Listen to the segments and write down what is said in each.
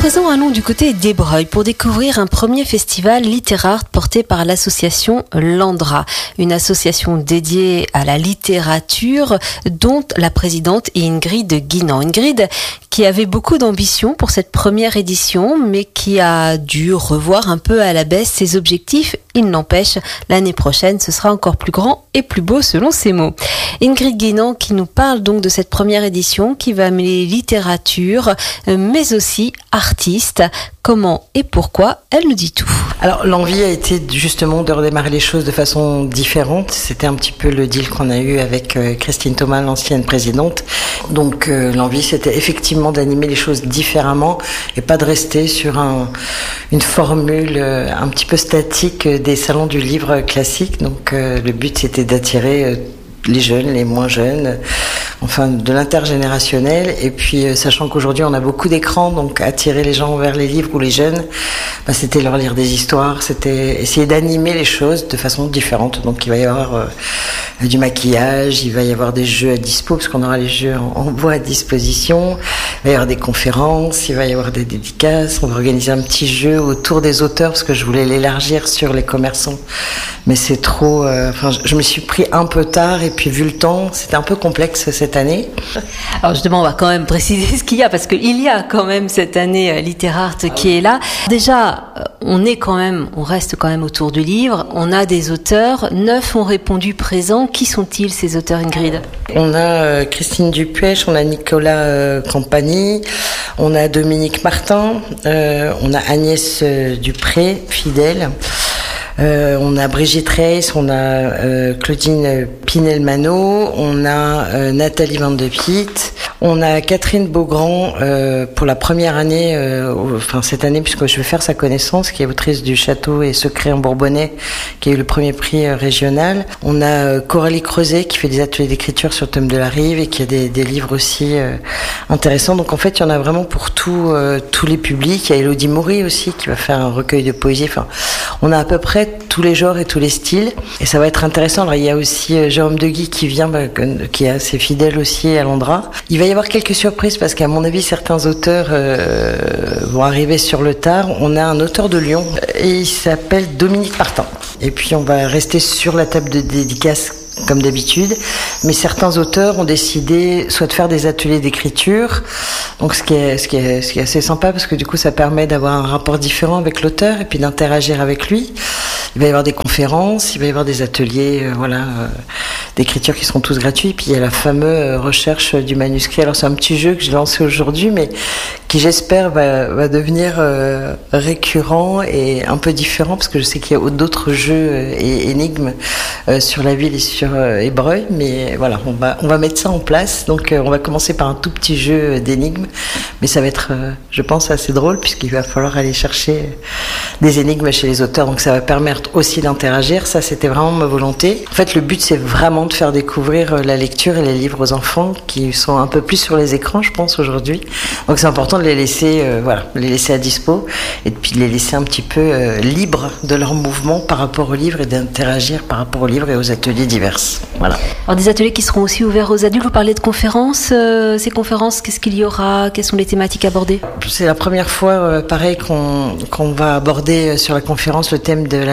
présent, allons du côté d'Ébreuil pour découvrir un premier festival littéraire porté par l'association Landra, une association dédiée à la littérature dont la présidente est Ingrid Guinan. Ingrid qui avait beaucoup d'ambition pour cette première édition mais qui a dû revoir un peu à la baisse ses objectifs. Il n'empêche, l'année prochaine ce sera encore plus grand et plus beau selon ses mots. Ingrid Guinan qui nous parle donc de cette première édition qui va mêler littérature mais aussi artiste. Comment et pourquoi, elle nous dit tout. Alors l'envie a été justement de redémarrer les choses de façon différente. C'était un petit peu le deal qu'on a eu avec Christine Thomas, l'ancienne présidente. Donc l'envie c'était effectivement d'animer les choses différemment et pas de rester sur une formule un petit peu statique des salons du livre classique. Donc le but c'était d'attirer les jeunes, les moins jeunes, enfin de l'intergénérationnel. Et puis sachant qu'aujourd'hui on a beaucoup d'écrans, donc attirer les gens vers les livres ou les jeunes, c'était leur lire des histoires, c'était essayer d'animer les choses de façon différente. Donc il va y avoir du maquillage, il va y avoir des jeux à dispo parce qu'on aura les jeux en bois à disposition, il va y avoir des conférences, il va y avoir des dédicaces, on va organiser un petit jeu autour des auteurs parce que je voulais l'élargir sur les commerçants, mais c'est trop, je me suis pris un peu tard et puis vu le temps, c'était un peu complexe cette année. Alors justement, on va quand même préciser ce qu'il y a parce qu'il y a quand même cette année littéraire qui est là. Déjà, on reste quand même autour du livre. On a des auteurs, 9 ont répondu présents. Qui sont-ils ces auteurs, Ingrid ? On a Christine Dupuech, on a Nicolas Campagny, on a Dominique Martin, on a Agnès Dupré, fidèle. On a Brigitte Reiss, on a Claudine Pinel-Mano, on a Nathalie Van de Piet, on a Catherine Beaugrand pour la première année, cette année puisque je vais faire sa connaissance, qui est autrice du Château et Secret en Bourbonnais, qui a eu le premier prix régional. On a Coralie Creuset qui fait des ateliers d'écriture sur le thème de la rive et qui a des livres aussi intéressants. Donc en fait, il y en a vraiment pour tous les publics. Il y a Élodie Maury aussi qui va faire un recueil de poésie. Enfin, on a à peu près tous les genres et tous les styles et ça va être intéressant. Alors il y a aussi Jérôme Deguy qui vient, qui est assez fidèle aussi à Landra. Il va y avoir quelques surprises parce qu'à mon avis certains auteurs vont arriver sur le tard. On a un auteur de Lyon et il s'appelle Dominique Martin et puis on va rester sur la table de dédicace comme d'habitude, mais certains auteurs ont décidé soit de faire des ateliers d'écriture, donc ce qui est assez sympa parce que du coup ça permet d'avoir un rapport différent avec l'auteur et puis d'interagir avec lui. Il va y avoir des conférences, il va y avoir des ateliers d'écriture qui seront tous gratuits, puis il y a la fameuse recherche du manuscrit. Alors c'est un petit jeu que j'ai lancé aujourd'hui mais qui j'espère va devenir récurrent et un peu différent parce que je sais qu'il y a d'autres jeux et énigmes sur la ville et sur Ébreuil, mais voilà, on va mettre ça en place. Donc on va commencer par un tout petit jeu d'énigmes, mais ça va être, je pense, assez drôle puisqu'il va falloir aller chercher des énigmes chez les auteurs, donc ça va permettre aussi d'interagir. Ça, c'était vraiment ma volonté. En fait, le but, c'est vraiment de faire découvrir la lecture et les livres aux enfants qui sont un peu plus sur les écrans, je pense, aujourd'hui. Donc c'est important de les laisser, les laisser à dispo et puis de les laisser un petit peu libres de leur mouvement par rapport aux livres et d'interagir par rapport aux livres et aux ateliers divers. Voilà. Alors des ateliers qui seront aussi ouverts aux adultes. Vous parlez de conférences. Ces conférences, qu'est-ce qu'il y aura ? Quelles sont les thématiques abordées ? C'est la première fois, pareil, qu'on va aborder sur la conférence le thème de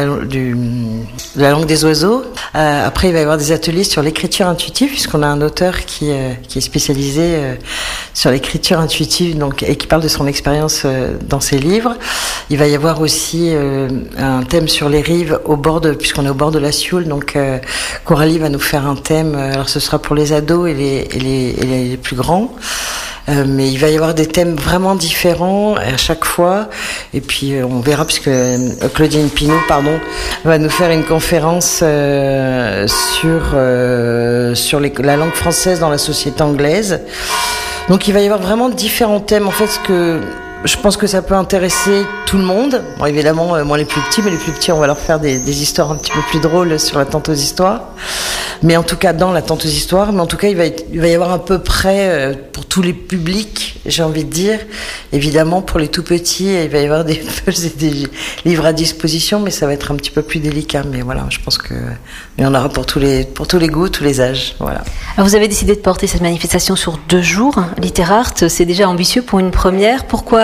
la langue des oiseaux. Après, il va y avoir des ateliers sur l'écriture intuitive, puisqu'on a un auteur qui est spécialisé sur l'écriture intuitive, donc et qui parle de son expérience dans ses livres. Il va y avoir aussi un thème sur les rives puisqu'on est au bord de la Sioule, donc Coralie va nous faire un thème. Alors ce sera pour les ados et les plus grands. Mais il va y avoir des thèmes vraiment différents à chaque fois. Et puis on verra puisque Claudine Pinou, va nous faire une conférence sur la langue française dans la société anglaise. Donc il va y avoir vraiment différents thèmes. En fait, je pense que ça peut intéresser tout le monde. Bon, évidemment, moins les plus petits, mais les plus petits, on va leur faire des histoires un petit peu plus drôles sur la tente aux histoires. Mais en tout cas, dans la tente aux histoires. Mais en tout cas, il va y avoir à peu près pour tous les publics, j'ai envie de dire. Évidemment, pour les tout petits, il va y avoir des livres à disposition, mais ça va être un petit peu plus délicat. Mais voilà, je pense que il y en aura pour tous les goûts, tous les âges. Voilà. Alors vous avez décidé de porter cette manifestation sur 2 jours. Littéraire, c'est déjà ambitieux pour une première. Pourquoi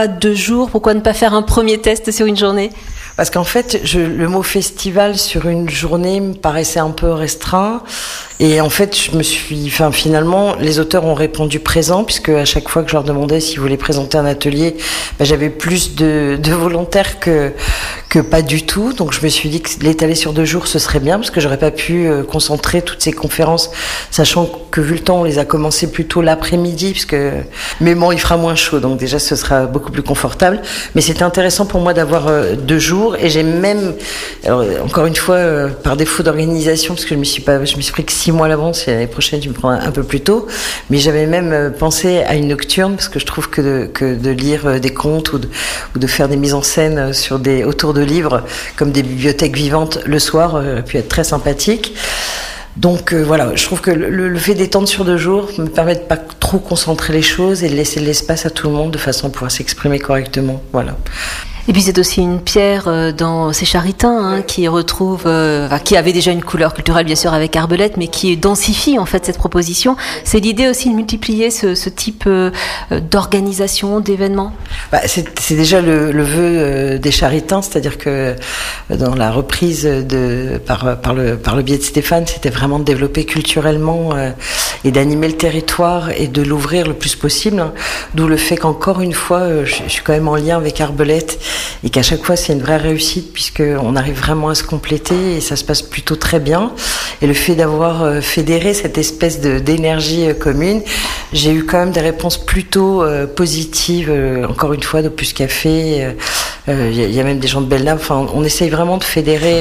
pourquoi 2 jours? Pourquoi ne pas faire un premier test sur une journée? Parce qu'en fait, le mot festival sur une journée me paraissait un peu restreint. Et en fait, finalement, les auteurs ont répondu présent, puisque à chaque fois que je leur demandais s'ils voulaient présenter un atelier, j'avais plus de volontaires que pas du tout. Donc je me suis dit que l'étaler sur 2 jours, ce serait bien, parce que j'aurais pas pu concentrer toutes ces conférences, sachant que vu le temps, on les a commencées plutôt l'après-midi, puisque mais bon, il fera moins chaud, donc déjà ce sera beaucoup plus confortable. Mais c'était intéressant pour moi d'avoir 2 jours, et j'ai même, alors encore une fois, par défaut d'organisation, parce que je me suis pris que 6 mois à l'avance, et l'année prochaine je me prends un peu plus tôt, mais j'avais même pensé à une nocturne, parce que je trouve que de lire des contes ou de faire des mises en scène autour de livres comme des bibliothèques vivantes le soir aurait pu être très sympathique. Donc voilà, je trouve que le fait d'étendre sur 2 jours me permet de pas trop concentrer les choses et de laisser de l'espace à tout le monde de façon à pouvoir s'exprimer correctement. Voilà. Et puis c'est aussi une pierre dans ces charitains qui retrouve, qui avait déjà une couleur culturelle bien sûr avec Arbelette, mais qui densifie en fait cette proposition. C'est l'idée aussi de multiplier ce type d'organisation, d'événements. C'est déjà le vœu des charitains, c'est-à-dire que dans la reprise par le biais de Stéphane, c'était vraiment de développer culturellement et d'animer le territoire et de l'ouvrir le plus possible. D'où le fait qu'encore une fois, je suis quand même en lien avec Arbelette. Et qu'à chaque fois c'est une vraie réussite puisqu'on arrive vraiment à se compléter et ça se passe plutôt très bien. Et le fait d'avoir fédéré cette espèce d'énergie commune, j'ai eu quand même des réponses plutôt positives, encore une fois, d'Opus Café. Y a même des gens de Belle-Lame. Enfin, on essaye vraiment de fédérer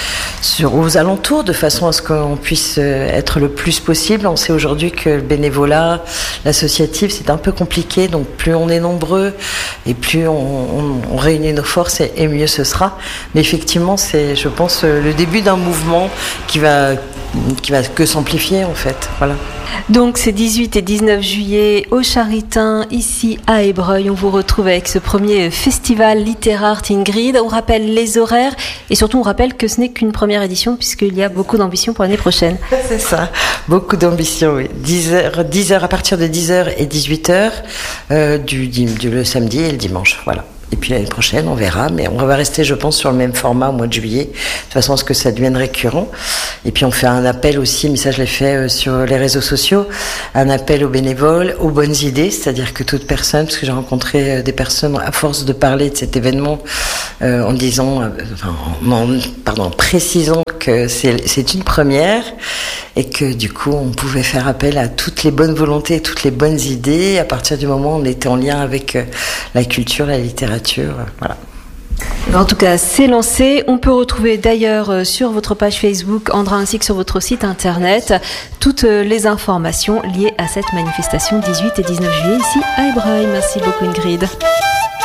aux alentours de façon à ce qu'on puisse être le plus possible. On sait aujourd'hui que le bénévolat, l'associatif, c'est un peu compliqué. Donc plus on est nombreux et plus on réunit nos forces et mieux ce sera. Mais effectivement, c'est, je pense, le début d'un mouvement qui va que s'amplifier en fait. Voilà. Donc c'est 18 et 19 juillet au Charitain, ici à Ébreuil. On vous retrouve avec ce premier festival Litterart Ingrid. On rappelle les horaires et surtout on rappelle que ce n'est qu'une première édition puisqu'il y a beaucoup d'ambition pour l'année prochaine. C'est ça, beaucoup d'ambition, oui. 10h à partir de 10h et 18h le samedi et le dimanche, voilà. Et puis l'année prochaine, on verra, mais on va rester, je pense, sur le même format au mois de juillet, de façon à ce que ça devienne récurrent. Et puis on fait un appel aussi, mais ça je l'ai fait sur les réseaux sociaux, un appel aux bénévoles, aux bonnes idées, c'est-à-dire que toute personne, parce que j'ai rencontré des personnes à force de parler de cet événement, en précisant que c'est une première et que du coup on pouvait faire appel à toutes les bonnes volontés, toutes les bonnes idées à partir du moment où on était en lien avec la culture, la littérature, voilà. En tout cas, c'est lancé. On peut retrouver d'ailleurs sur votre page Facebook, Andra, ainsi que sur votre site internet, toutes les informations liées à cette manifestation 18 et 19 juillet ici à Ébreuil. Merci beaucoup Ingrid.